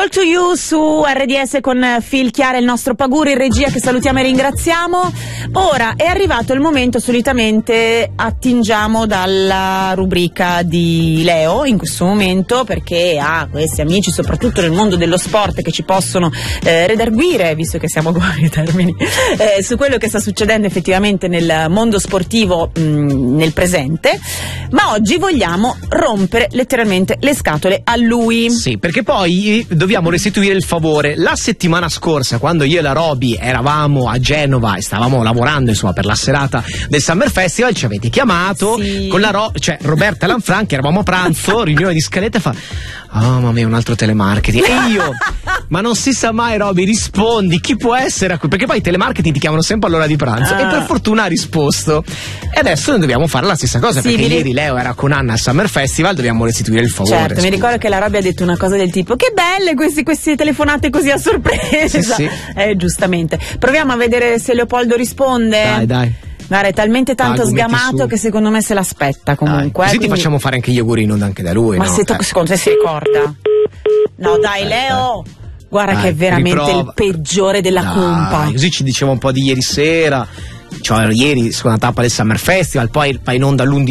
All to You su RDS con Phil Chiara, il nostro Paguri in regia, che salutiamo e ringraziamo. Ora è arrivato il momento, solitamente attingiamo dalla rubrica di Leo in questo momento, perché ha questi amici soprattutto nel mondo dello sport che ci possono redarguire, visto che siamo qua nei termini, su quello che sta succedendo effettivamente nel mondo sportivo nel presente. Ma oggi vogliamo rompere letteralmente le scatole a lui. Sì, perché poi dobbiamo restituire il favore. La settimana scorsa, quando io e la Roby eravamo a Genova e stavamo lavorando insomma per la serata del Summer Festival, ci avete chiamato, sì, con Roberta Lanfranchi, eravamo a pranzo, riunione di scaletta, fa: oh mamma mia, un altro telemarketing. E io, ma non si sa mai, Roby, rispondi, chi può essere? Perché poi i telemarketing ti chiamano sempre all'ora di pranzo. E per fortuna ha risposto. E adesso noi dobbiamo fare la stessa cosa, sì, perché ieri Leo era con Anna al Summer Festival, dobbiamo restituire il favore. Certo, mi ricordo che la Roby ha detto una cosa del tipo: che belle queste telefonate così a sorpresa. Sì. Giustamente. Proviamo a vedere se Leopoldo risponde. Dai. Guarda, è talmente tanto sgamato che secondo me se l'aspetta comunque. Così quindi ti facciamo fare anche gli auguri anche da lui. Ma no? secondo te si ricorda? No, dai, Leo. Guarda che è veramente il peggiore della cumpa. Così ci diceva un po' di ieri sera. Cioè, ieri seconda tappa del Summer Festival, poi va in onda all'11